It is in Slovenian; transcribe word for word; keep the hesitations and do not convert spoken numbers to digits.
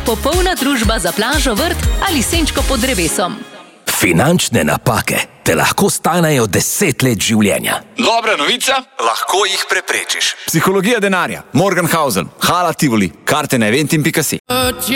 popolna družba za plažo, vrt ali senčko pod drevesom. Finančne napake te lahko stanejo deset let življenja. Dobra novica, lahko jih preprečiš. Psihologija denarja, Morgenhausen, Hala Tivoli, karte na eventim pika si.